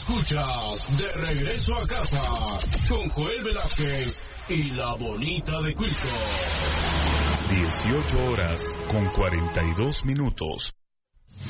Escuchas De Regreso a Casa con Joel Velázquez y la Bonita de Quilco. 18 horas con 42 minutos.